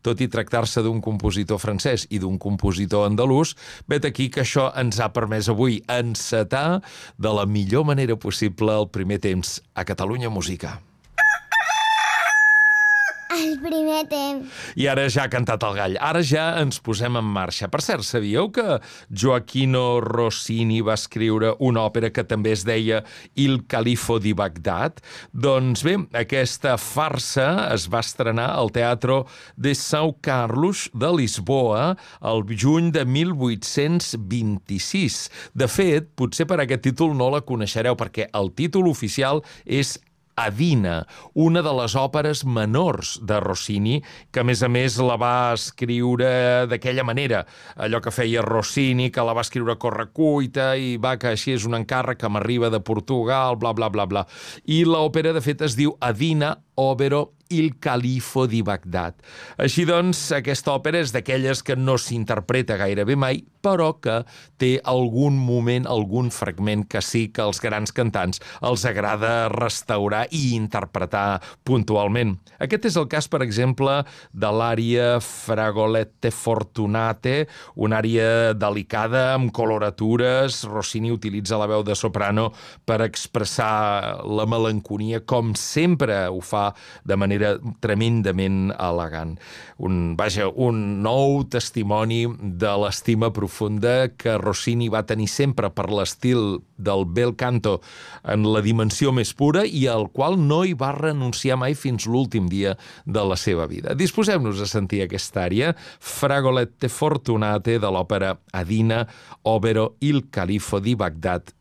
tot i tractar-se d'un compositor francès i d'un compositor andalús, vet aquí que això ens ha permès avui encetar de la millor manera possible el primer temps a Catalunya Música. El primer temps. I ara ja ha cantat el gall, ara ja ens posem en marxa. Per cert, sabíeu que Gioachino Rossini va escriure una òpera que també es deia Il Califo di Bagdad? Doncs bé, aquesta farsa es va estrenar al Teatro de São Carlos de Lisboa el juny de 1826. De fet, potser per aquest títol no la coneixereu, perquè el títol oficial és Adina, una de les òperes menors de Rossini, que a més la va escriure d'aquella manera. Allò que feia Rossini, que la va escriure a correcuita i va, que així és un encàrrec que m'arriba de Portugal, bla, bla, bla, bla. I l'òpera, de fet, es diu Adina, ovvero Il Califo di Bagdad. Així doncs, aquesta òpera és d'aquelles que no s'interpreta gairebé mai, però que té algun moment, algun fragment que sí que als grans cantants els agrada restaurar i interpretar puntualment. Aquest és el cas, per exemple, de l'ària Fragolette Fortunate, una ària delicada amb coloratures. Rossini utilitza la veu de soprano per expressar la melancolia, com sempre ho fa de manera tremendament elegant. Un nou testimoni de l'estima profunda que Rossini va tenir sempre per l'estil del bel canto en la dimensió més pura i al qual no hi va renunciar mai fins l'últim dia de la seva vida. Disposem-nos a sentir aquesta ària, Fragolette Fortunate, de l'òpera Adina, ovvero Il Califo di Bagdad,